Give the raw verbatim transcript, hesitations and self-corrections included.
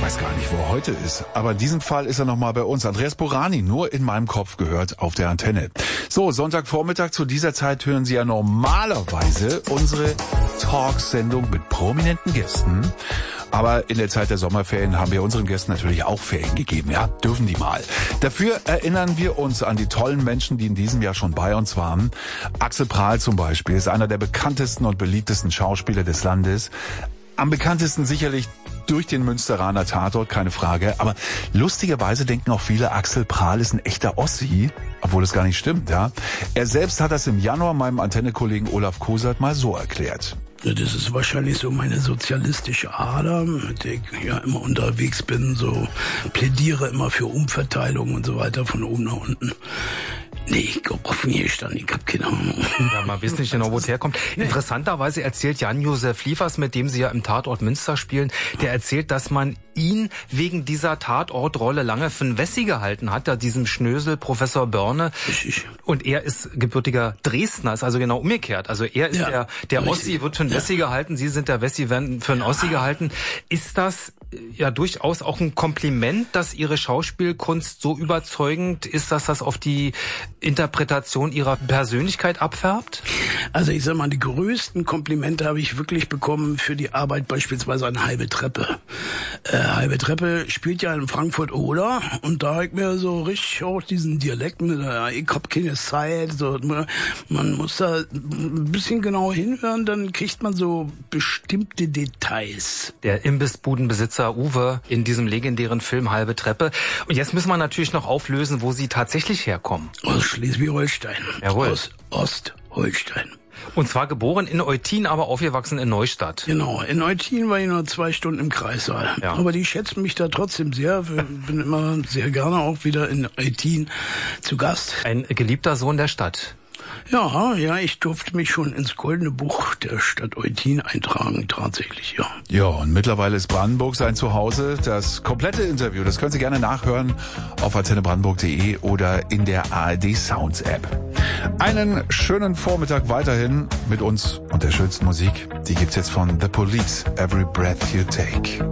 weiß gar nicht, wo er heute ist. Aber in diesem Fall ist er nochmal bei uns. Andreas Borani, nur in meinem Kopf gehört auf der Antenne. So, Sonntagvormittag zu dieser Zeit hören Sie ja normalerweise unsere Talksendung mit prominenten Gästen. Aber in der Zeit der Sommerferien haben wir unseren Gästen natürlich auch Ferien gegeben. Ja, dürfen die mal. Dafür erinnern wir uns an die tollen Menschen, die in diesem Jahr schon bei uns waren. Axel Prahl zum Beispiel ist einer der bekanntesten und beliebtesten Schauspieler des Landes. Am bekanntesten sicherlich durch den Münsteraner Tatort, keine Frage. Aber lustigerweise denken auch viele, Axel Prahl ist ein echter Ossi, obwohl es gar nicht stimmt. Ja, er selbst hat das im Januar meinem Antenne-Kollegen Olaf Kosert mal so erklärt. Das ist wahrscheinlich so meine sozialistische Ader, mit der ich ja immer unterwegs bin, so plädiere immer für Umverteilung und so weiter von oben nach unten. Nee, ich hab offen hier gestanden, ich hab keine Ahnung. Ja, man weiß nicht genau, wo es herkommt. Nee. Interessanterweise erzählt Jan-Josef Liefers, mit dem Sie ja im Tatort Münster spielen, der erzählt, dass man ihn wegen dieser Tatortrolle lange für einen Wessi gehalten hat, da diesem Schnösel Professor Börne. Richtig. Und er ist gebürtiger Dresdner, ist also genau umgekehrt. Also er ist ja, der, der Ossi, wird für einen ja. Wessi gehalten, Sie sind der Wessi, werden für einen ja. Ossi gehalten. Ist das ja durchaus auch ein Kompliment, dass Ihre Schauspielkunst so überzeugend ist, dass das auf die Interpretation Ihrer Persönlichkeit abfärbt? Also ich sag mal, die größten Komplimente habe ich wirklich bekommen für die Arbeit beispielsweise an Halbe Treppe. Äh, Halbe Treppe spielt ja in Frankfurt-Oder und da habe ich mir so richtig auch diesen Dialekt mit, äh, ich hab keine Zeit, so, man muss da ein bisschen genau hinhören, dann kriegt man so bestimmte Details. Der Imbissbudenbesitzer Uwe in diesem legendären Film Halbe Treppe. Und jetzt müssen wir natürlich noch auflösen, wo Sie tatsächlich herkommen. Aus Schleswig-Holstein. Jawohl. Aus Ostholstein. Und zwar geboren in Eutin, aber aufgewachsen in Neustadt. Genau, in Eutin war ich nur zwei Stunden im Kreissaal. Ja. Aber die schätzen mich da trotzdem sehr. Ich bin immer sehr gerne auch wieder in Eutin zu Gast. Ein geliebter Sohn der Stadt. Ja, ja, ich durfte mich schon ins Goldene Buch der Stadt Eutin eintragen, tatsächlich, ja. Ja, und mittlerweile ist Brandenburg sein Zuhause. Das komplette Interview, das können Sie gerne nachhören auf antenne brandenburg punkt de oder in der A R D Sounds App. Einen schönen Vormittag weiterhin mit uns und der schönsten Musik. Die gibt's jetzt von The Police, Every Breath You Take.